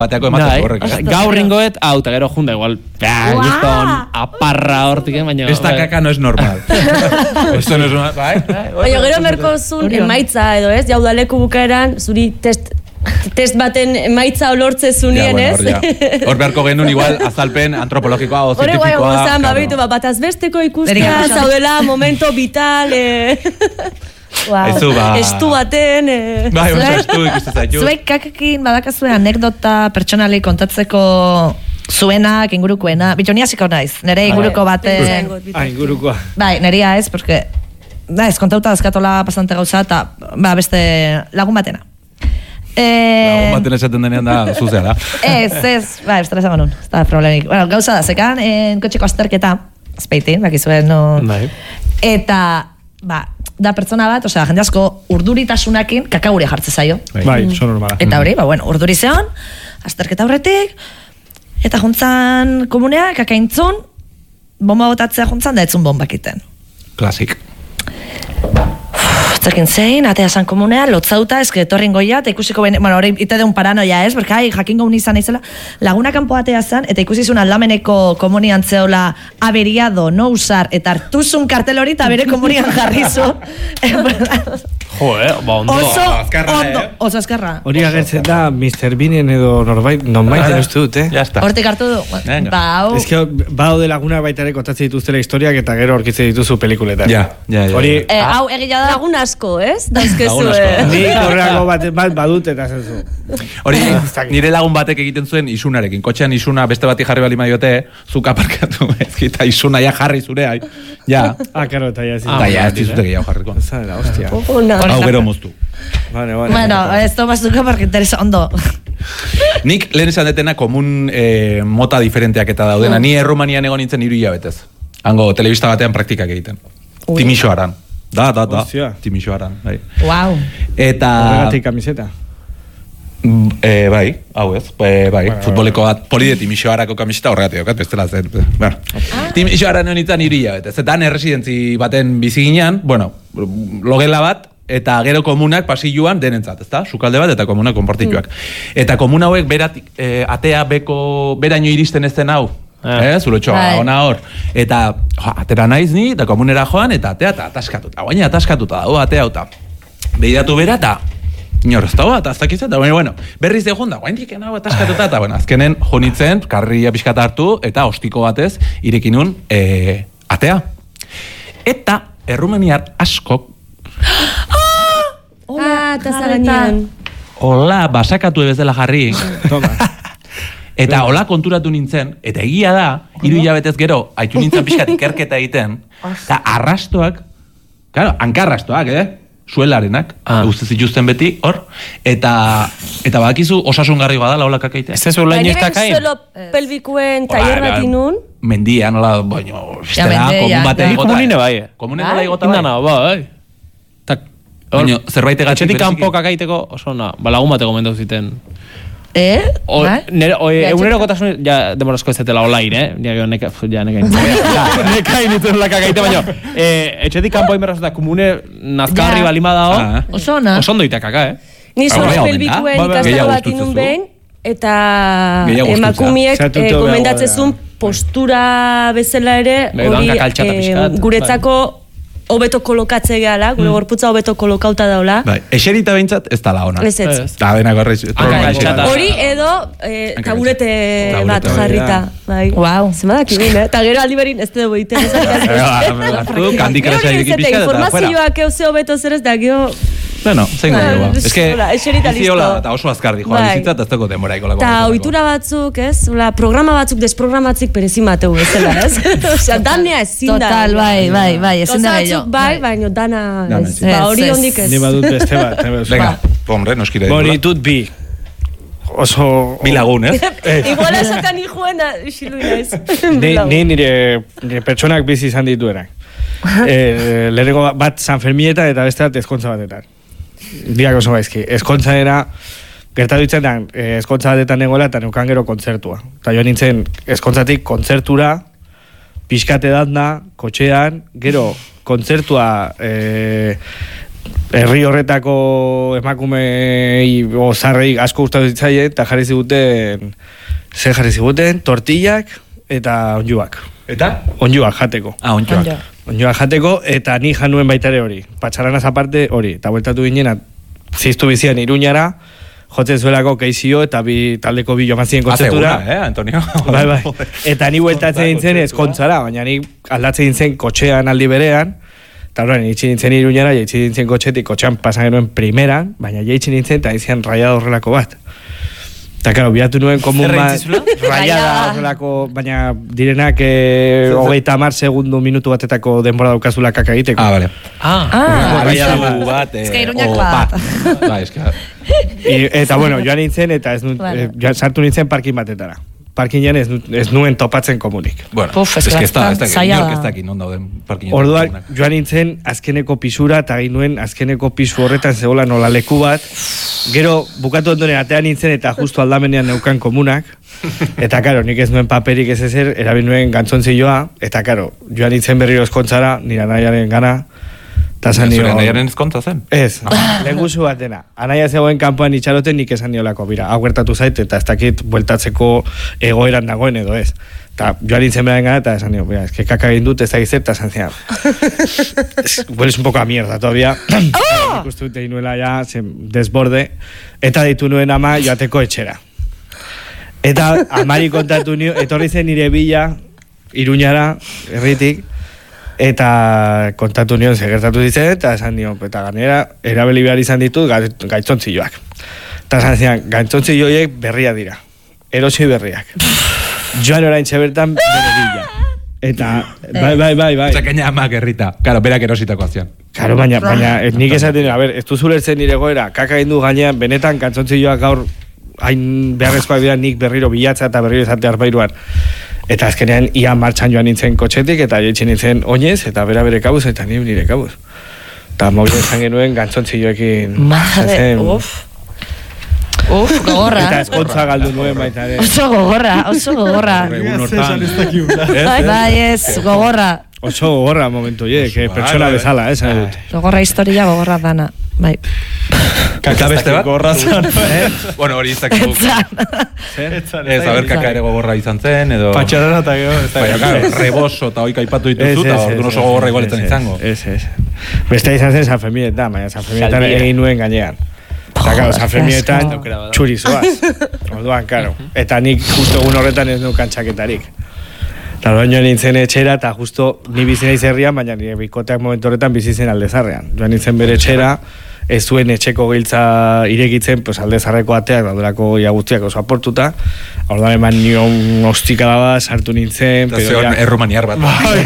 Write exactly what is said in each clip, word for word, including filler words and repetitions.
bateako ematen horrek. Gaur ringoet, hau, eta gero junda, igual, guzton, aparra hortik, baina... Esta kaka no es normal. Esto no es normal, bai? Baina gero merko zuen emaitza edo ez, jaudaleku bukaeran, zuri test... test baten emaitza olortze zunien, ez? Hor beharko genuen igual azalpen antropologikoa o zientifikoa. Hore guai gozan, babitu, bat azbesteko ikustea, zaudela, momento vital, estu baten... Bai, oso estu ikusten zaitu. Zuek kakakin badakazue anekdota pertsonali kontatzeko zuenak, ingurukoena. Bitxo, ni hasiko naiz, nire inguruko baten... Ah, ingurukoa. Bai, nirea ez, porque... Da, ez kontauta dazkatola bastante gauza, eta beste lagun batena. Lagun baten esaten denean da zuzea da. Ez, ez, ba, ez da esan nun, ez da problemik. Bueno, gauza da, zekan, en kotxeko azterketa, espeitin, bakizuen, no... Eta, ba, da pertsona bat, osea, jende asko urduritasunakin kakauria jartze zaio. Bai, so normala. Eta hori, ba, bueno, urduri zeon, azterketa horretik, eta juntzan komunea, kakaintzun, bomba botatzea juntzan, da etzun bombakiten. Klasik. Zerkin zein, atea san komunea, lotzauta, eske etorrin goia, eta ikusiko bene, bueno, hori ite deun paranoia ez, berka, jakingo unizan izela, laguna kanpo atea zan, eta ikusizun aldameneko komunian zeola averiado, no usar, eta hartuzun kartel hori, eta bere komunian jarrizu. Jo, eh, ba, ondo. Oso, ondo, oso azkarra. Hori agertzen da, mister Beanen edo norbait, nonbait den uste dut, eh? Ya está. Hortik hartu du, bau. Ez que, bau de laguna baita ere kontatzen dituztela historiak, eta gero orkitzen dituzu pelikuletan. Ja, ja, ja. Hori... Hau, egila da... Lagun asko, ez? Dauzkezu, Ni horreako bat badut eta zenzu. Hori, nire lagun batek egiten zuen isunarekin. Kotxean isuna beste bati jarri bali madiote, zuk aparkatu, ezkita isuna ja jarri zurea. Ja. Ah, karo, eta ja. Eta ja, ez dizute gehiago jarriko. Zara, hostia. Hau gero moztu. Vale, vale. Bueno, esto bazuka porque interesa ondo. Nik lehen esan detena komun eh, mota diferenteak eta daudena. Ni Errumanian egon nintzen hiru hilabetez. Hango telebista batean praktikak egiten. Timisoaran. Da, da, da. Timisoaran, bai. Wow. Eta... Horregatik kamiseta. Eh, bai, hau ez, eh, bai, bueno, futboleko bat, poli de Timisoarako kamiseta horregatik, okat, bestela zen. Bueno, ah. Timisoaran honitzen hiru hilabetez. Eta han erresidentzi baten bizi ginean, bueno, logela bat, eta gero komunak pasilluan denentzat, ezta? Sukalde bat eta komunak konportituak. Mm. Eta komuna hauek beratik, eh, atea beko, beraino iristen ez den hau. Eh, zulotxoa, ona hor. Eta, jo, atera naiz ni, eta komunera joan, eta atea eta ataskatuta. Guaina ataskatuta dago atea, eta behiratu bera, eta inor ez dago, eta aztakiz, eta bueno, berriz de jonda, guaindik nago ataskatuta, eta bueno, azkenen jonitzen, karria pixkat hartu, eta ostiko batez, irekinun, eh, atea. Eta, errumeniar askok, ah, eta zaganean. Hola, basakatu ebezela jarri. Toma. Eta hola konturatu nintzen, eta egia da, hiru hilabetez gero, haitu nintzen pixkat ikerketa egiten, eta arrastoak, claro, hankarrastoak, eh? Suelarenak, ah. Uste zituzten beti, hor, eta eta badakizu osasungarri badala hola kakaitea. Ez ez ulain ez kakain? Suelo pelbikuen taller bat inun. Mendian, hola, baino, estela, komun batean igota. Komunine bai, eh? Komunen hola igota bai. Indana, bai. Baina, zerbait egatxik bereziki. Etxetik kanpo kakaiteko, oso na, balagun bateko mendau ziten. Eh? O, nere, o, egunero kotasun, ja, demorazko ez zetela olain, eh? Ja, neka, ja, neka neka initzen la kakaite, baina, eh, etxetik kanpo inberraz eta komune nazkarri balima dao. Ah. Oso ona. Oso ondo ita kaka, eh? Ni zuen pelbikuen ikastaro bat inun behin, eta emakumiek gomendatzezun postura bezala ere, hori guretzako hobeto kolokatze gehala, gure mm. gorputza hobeto kolokauta daula. Bai, eserita behintzat ez tala ona. Ez ez. Da, benak horreiz. Hori edo eh, taburete bat jarrita. Bai. Wow. Zemadak ibin, eh? Ta gero aldi berin ez dugu egiten. Hartu, kandikara zaik ipizkat eta fuera. Informazioak euseo hobeto zer ez da, gero... Bueno, zein gero ba. Ez que, biziola eta oso azkardi, joa bizitzat ez dago demoraiko lako. Ta ohitura batzuk, ez? Programa batzuk desprogramatzik perezi mateu ezela, ez? Osea, danea ezin da. Total, bai, bai, bai, ezin da gehiago. Bai, baina dana ez. Ba, hori hondik ez. Ni badut beste bat. Venga, hombre, noskire. Boni, tut bi. Oso... Bi lagun, ez? Igual esaten hijuena, xiluina ez. Ni nire pertsonak bizi izan dituenak. Lehenengo bat San Fermieta eta beste bat ezkontza batetan. Biak oso gaizki. Ezkontza era, gertatu ditzen da, ezkontza batetan egoela eta neukan gero kontzertua. Eta jo nintzen ezkontzatik kontzertura, pixkate datna, kotxean, gero kontzertua e, herri horretako emakumei ozarrei asko gustatu zitzaie eta jarri ziguten ze jarri ziguten tortillak eta onjuak. Eta? Onjuak jateko. Ah, onjuak. Onjuak jateko eta ni januen baita ere hori. Patxaranaz aparte hori. Eta bueltatu ginen ziztu bizian Iruñara, jotzen zuelako keizio eta bi taldeko bi jomazien kontzetura. Hace una, eh, Antonio? Bai, bai. Eta ni bueltatzen dintzen ezkontzara, baina ni aldatzen dintzen kotxean aldi berean, eta horren, itxi nintzen Iruñara, itxi nintzen kotxetik, kotxean pasan genuen primeran, baina itxi nintzen eta izan raiada horrelako bat. Eta, karo, bilatu nuen komun bat, raiada horrelako, baina direnak eh, hogeita hamar segundu minutu batetako denbora daukazula kaka egiteko. Ah, bale. Ah, ah raiada bat. Ez que Iruñak bat. Ba, ez que... Eta, bueno, joan nintzen, eta ez, vale. eh, sartu nintzen parkin batetara. Parkinean ez, ez nuen topatzen komunik. Bueno, Puf, ez que ez da, ez da, ez da, non dauden parkinean. Orduan, joan nintzen azkeneko pisura, eta egin nuen azkeneko pisu horretan zegoela nola leku bat. Gero, bukatu ondoren atean nintzen, eta justu aldamenean neukan komunak. Eta, karo, nik ez nuen paperik ez ezer, erabin nuen gantzontziloa, eta, karo, joan nintzen berriro eskontzara, nire anaiaren gana. Zure anaiaren ezkontza zen? Ez, lehen guzu batena. Anaia zegoen kanpoan itxaroten nik esan niolako, bira, hau gertatu zait, eta ez dakit bueltatzeko egoeran dagoen edo ez. Eta joan nintzen beraren gana, eta esan nio, bira, ez que kaka egin dut, ez dakit zer, eta esan zian. Hueles un poco a mierda, todavía. Ikustu dute inuela ya, desborde, eta ditu nuen ama joateko etxera. Eta amari kontatu nio, etorri zen nire bila, Iruñara, herritik, eta kontatu nion segertatu ditzen, eta esan nion, eta ganera, erabeli behar izan ditut gaitzontzioak. Eta esan zian, gaitzontzioiek berria dira. Erosoi berriak. Joan orain txebertan bere bila. Eta, bai, bai, bai, bai. Osa, kaina amak errita. Karo, berak erositako azian. Karo, baina, baina, nik esaten, a ber, ez duzulertzen nire goera, kaka indu gainean, benetan gaitzontzioak gaur, hain beharrezkoak dira nik berriro bilatza eta berriro izate arbairuan. Eta azkenean ia martxan joan nintzen kotxetik eta jetxin nintzen oinez eta bera bere kabuz eta nire nire kabuz. Eta mobil esan genuen gantzontzioekin. Madre, uf. Uf, gogorra. Eta eskontza galdu nuen baita ere. Oso gogorra, oso gogorra. Bai, ez, gogorra. Oso gogorra momentu, je, que pertsona bezala, eh, zan dut. Gogorra historia, gogorra dana. Bai. Kaka beste bat? Gogorra zan. Bueno, hori izak guk. Ez, a ber, kaka ere gogorra izan zen, edo... Patxarana eta gero. Baina, claro, reboso eta hoik aipatu dituzu, eta orduan oso gogorra igualetan izango. Ez, ez. Beste izan zen San Fermietan, baina San Fermietan egin nuen gainean. Eta, karo, San Fermietan txurizoaz. Orduan, karo. Eta nik justo egun horretan ez nukan txaketarik. Eta joan nintzen etxera, eta justo ni bizi naiz herrian, baina nire bikoteak momentu horretan bizi zen Aldezarrean. Joan nintzen bere etxera, ez zuen etxeko giltza irekitzen, pues Aldezarreko ateak, daudurako ia guztiak oso aportuta. Orduan eman nion ostikada bat, sartu nintzen. Eta zeon errumaniar bat.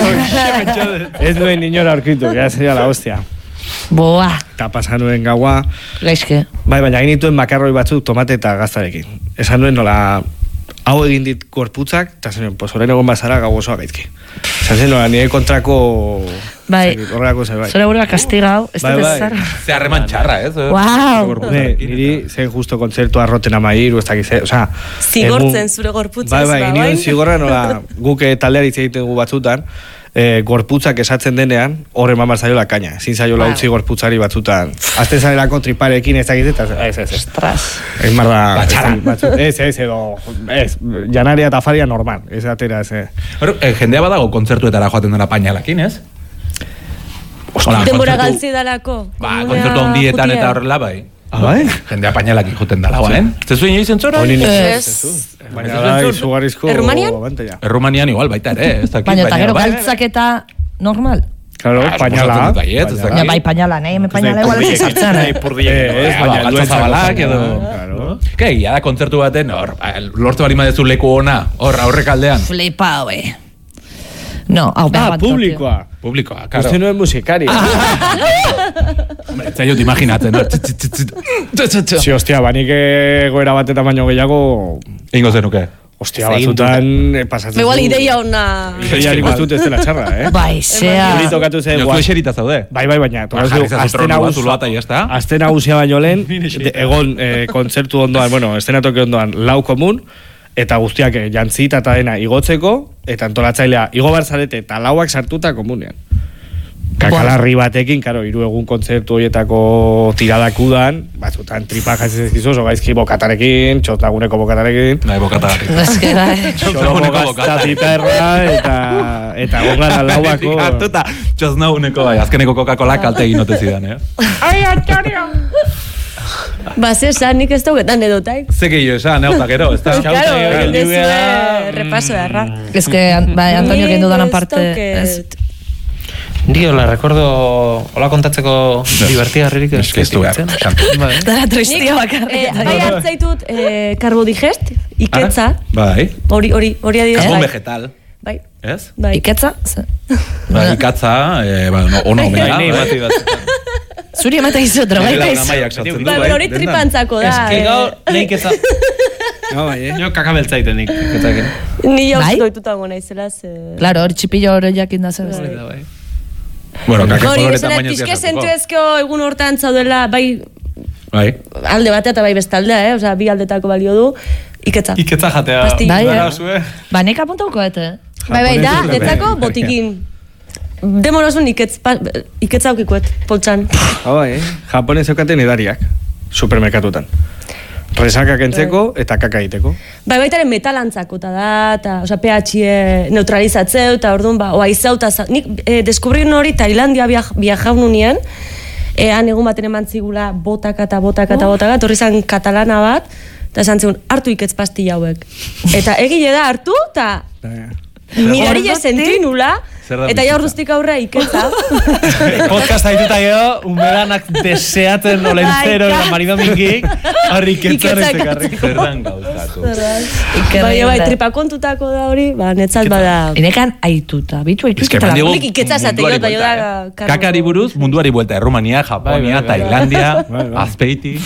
Ez duen inora aurkitu, gara zeria la hostia. Boa. Eta pasan nuen gaua. Gaizke. Bai, baina egin dituen makarroi batzuk tomate eta gaztarekin. Esan nuen nola... hau egin dit gorputzak, eta zen, pues horrein egon bazara gau osoa gaizki. Esan zen, nola, nire kontrako... Bai, horrelako zer, bai. zure burua kastigau, ez dut ez zara. Ze harreman txarra, ez? Wow! Niri, zen justo kontzertu arroten amairu, ez dakiz, oza... Zigortzen zure gorputzaz, bai, bai, nire zigorra, nola, guk taldeari egiten gu batzutan, E, gorputzak esatzen denean, horre mamar zaiola kaina. Zin zaiola utzi gorputzari batzutan. Azten zarelako triparekin ez dakit, eta ez, ez, ez. Ez marra... Ez, ez, edo... Ez, janaria eta faria normal. Ez atera, ez. Hor, eh, jendea badago kontzertuetara joaten dena pañalakin, ez? Denbora galtzi dalako. Ba, kontzertu handietan eta horrela, bai. Ah, bai? Jendea pañalakin joten dala, bai? Ez zuen inoizen zora? Ez. Baina da, izugarrizko... Errumanian? Errumanian igual, baita ere. Baina eta gero galtzaketa normal? Claro, pañala. Baina bai pañala, nahi, me pañala igual ez izartzen. Ez, baina galtza zabalak edo... Ke, ia da kontzertu baten, hor, lortu bari madezu leku ona, hor, aurrek aldean. Flipa, hoe. No, hau behar bat. Ah, publikoa. Publikoa, karo. Uste nuen musikari. Hombre, ez zaiot imaginatzen, hor. Si, ostia, banik goera bat eta baino gehiago... Ingo zenuke. Ostia, batzutan pasatzen... Igual ideia ona... Ideia nik ustut ez dela txarra, eh? Bai, zea... Uri tokatu zen... Nio eserita zaude. Bai, bai, baina... Azten nagusia baino lehen, egon kontzertu ondoan, bueno, estenatoki ondoan, lau komun, eta guztiak jantzita eta dena igotzeko, eta antolatzailea igo barzarete eta lauak sartuta komunean. kakalarri batekin, karo, hiru egun kontzertu horietako tiradak udan, batzutan tripa jatzen ezkizu, oso gaizki bokatarekin, txotlaguneko bokatarekin. Bai, bokatarekin. Eske, bai. Txotlaguneko bokatarekin. Eta, eta gongan alauako. Eta txotlaguneko, bai, azkeneko Coca-Cola kalte egin ote zidan, eh? Ai, Antonio! Ba, ze esan, nik ez daugetan edotaik. Ze gehiago esan, eh, eta gero, ez da? Claro, dezue repaso erra. Ez que, bai, Antonio kendu danan parte. Dio, la recuerdo, hola kontatzeko divertigarririk ez que behar. Dara tristia bakarrik. Bai, hartzaitut, carbodigest, iketza. Bai. Hori, hori, hori adidez. Carbon vegetal. Bai. Ez? Iketza? Bai, ikatza, ono, mena. Nei, mati bat. Zuri emata izu, drogaita izu. Ba, pero hori tripantzako da. Ez que gau, nahi ketza. No, bai, eh? Jo kakabeltzaiten nik, ketzakin. Ni jauz doituta gona izela, ze... Claro, hori txipillo hori jakin da zer. Bai. Bueno, kake hori, koloretan esan, baina ez pixke zentu ezko egun hortan zaudela, bai... Bai. Alde batea eta bai bestaldea, eh? Osa, bi aldetako balio du. Iketza. Iketza jatea. Pasti. Bai, eh? Ba, nek apuntauko, ete? Bai, bai, da, netzako botikin. Demorazun iketz, iketza aukikuet, poltsan. Hau, eh? Japonez eukaten edariak, supermerkatutan. Resakak entzeko eta kaka egiteko. Bai, baitaren metalantzako eta da, eta, oza, pH neutralizatzeu, eta orduan, ba, oa izau, eta nik eh, deskubriun hori Tailandia viajau nunien, ean egun baten eman zigula botaka eta botaka eta botaka, torri zan katalana bat, eta esan zigun, hartu iketz pastilla hauek. Eta egile da hartu, eta mirari esentu nula, eta ja orduztik aurrea iketza. Podcast haituta gero, umeranak deseatzen olentzero eta marido mingik, horri iketzaren zekarrik. Zerdan gauzatu. Bai, bai, tripakontutako da hori, ba, netzat bada... Enekan aituta, bitu aituta. Nik iketza zateio eta jo da... Kakari buruz, munduari buelta, Rumania, Japonia, Tailandia, Azpeiti...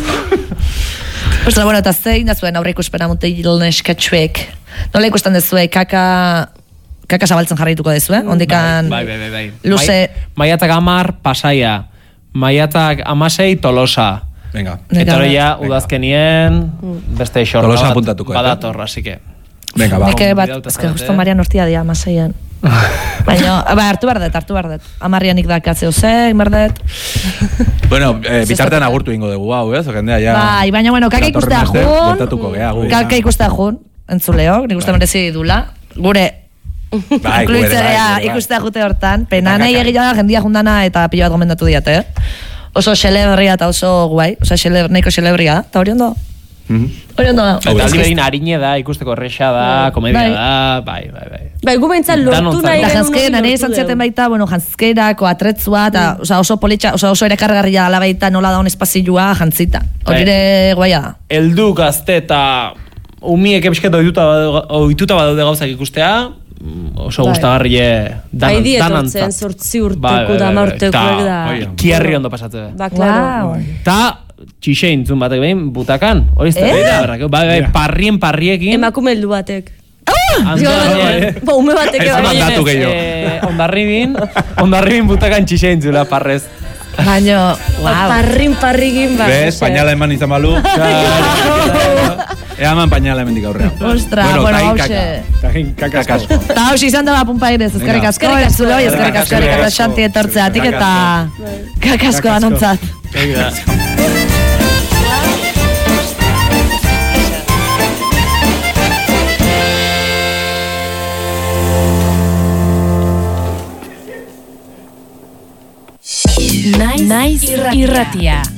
Ostras, bueno, eta zein da zuen aurre ikuspena munteil neskatxuek. Nola ikusten dezue, kaka... Kaka zabaltzen jarraituko dezu, eh? Ondikan... Bai, bai, bai, bai. Luze... Maiatak amar, Pasaia. Maiatak amasei, Tolosa. Venga. Eta hori ja, udazkenien, beste xorra Tolosa apuntatuko, eh? Badator, así que... Venga, ba. Nike bat, ez que justo Marian hortia dia, amaseian. Baina, ba, hartu bardet, hartu bardet. Amarrianik da katzeo zein, bardet. Bueno, eh, bitartean agurtu ingo dugu, hau, ez? Jendea, ja... Bai, baina, bueno, kaka ikustea jun. Bortatuko, gea, gu. Kaka ikustea jun, entzuleo, nik uste merezi dula. Gure... Bai, Inkluitzarea ikustea jute hortan. Pena nahi egia da, jendia jundana eta pilo bat gomendatu diate, eh? Oso xelebria eta oso guai, oso xeleb, nahiko xelebria, eta hori ondo? Hori ondo da. Eta aldiberin harine da, ikusteko erresa da, komedia da, bai, bai, bai. Bai, gu behintzat lortu nahi genuen. Jantzkeen, nire izan ziaten baita, bueno, jantzkerako, atretzua, eta oso politxa, oso ere kargarria ala baita nola da hon espazioa jantzita. Hori ere guaia da. Eldu gazte eta umiek epizket oituta badaude gauzak ikustea, oso gustagarrie dan bai, dietortzen sortzi urteko da maurtekoek da. Kierri ondo pasatzen. Ba, klaro. Ta txixe intzun batek behin butakan. Hori ez da, bai, bai, parrien parriekin. Emakume heldu batek. Ba, ume batek eba. Ez mandatu gehiago. Ondarribin, ondarribin butakan txixe intzula parrez. Baina, wow. Parrin parrikin ba. Bez, pañala eman izan balu. Ea eman pañala emendik aurrean. Ostra, bueno, hause. Kaka asko. Ta hause izan da punpa ere, ezkerrik asko, entzuleo, ezkerrik asko, erikata xanti etortzeatik eta kaka asko danontzat. Naiz irratia.